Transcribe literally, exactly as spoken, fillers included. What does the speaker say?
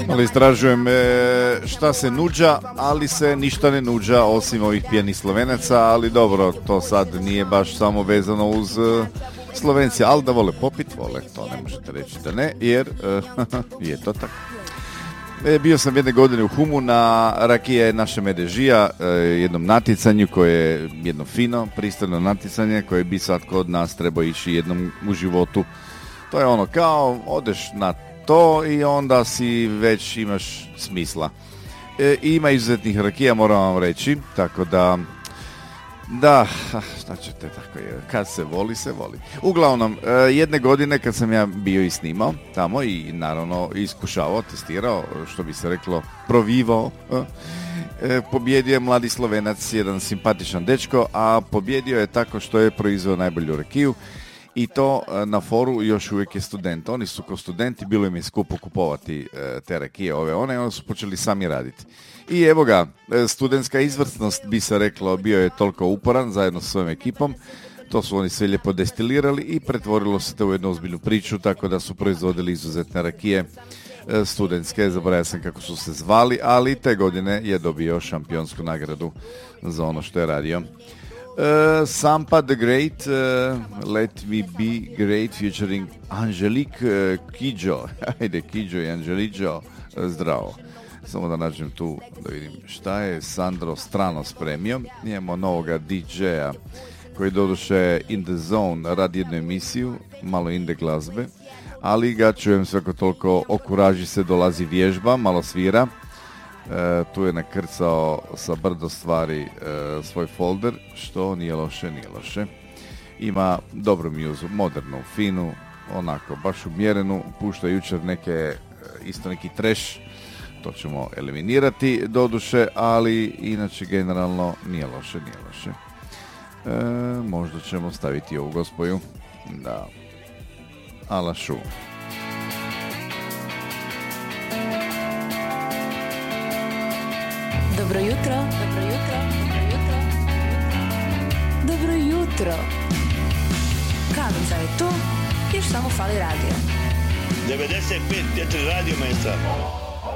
Ali istražujem e, šta se nuđa, ali se ništa ne nuđa osim ovih pijenih Slovenaca, ali dobro, to sad nije baš samo vezano uz e, Slovenci, ali da vole popit, vole, to ne možete reći da ne, jer e, je to tako. E, bio sam jedne godine u Humu na rakije naše Medežija, e, jednom natjecanju koje je jedno fino, pristojno natjecanje koje bi sad kod nas trebao ići jednom u životu. To je ono kao odeš na to i onda si već imaš smisla. E, ima izuzetnih rakija, moram vam reći, tako da da, šta ćete, tako je, kad se voli, se voli. Uglavnom, jedne godine kad sam ja bio i snimao tamo i naravno iskušavao, testirao, što bi se reklo, provivao, pobjedio je mladi Slovenac, jedan simpatičan dečko, a pobjedio je tako što je proizveo najbolju rakiju i to na foru još uvijek je student. Oni su ko studenti, bilo im je skupo kupovati te rakije, ove one, i onda su počeli sami raditi. I evo ga, studentska izvrsnost, bi se reklo, bio je toliko uporan zajedno sa svojom ekipom. To su oni sve lijepo destilirali i pretvorilo se to u jednu ozbiljnu priču, tako da su proizvodili izuzetne rakije studentske, zaboravio sam kako su se zvali, ali te godine je dobio šampionsku nagradu za ono što je radio. Uh, Sampa the Great, uh, Let Me Be Great, featuring Angelique uh, Kidjo. Ajde, Kidjo i Angeliđo, zdravo. Samo da nađem tu, da vidim šta je Sandro Strano spremio. Imamo novoga D J-a koji doduše In The Zone radi jednu emisiju, malo indie glazbe, ali ga čujem svako toliko, okuraži se, dolazi vježba, malo svira. E, tu je nakrcao sa brdo stvari e, svoj folder, što nije loše, nije loše. Ima dobru mjuzu, modernu, finu, onako, baš umjerenu, pušta jučer neke, isto neki trash, to ćemo eliminirati doduše, ali inače generalno nije loše, nije loše. E, možda ćemo staviti ovu gospoju, da, ala šu. Dobro jutro, dobro jutro, dobro jutro, dobro jutro. Kavica je tu, još samo fali radio. devedeset pet četiri radio mesta.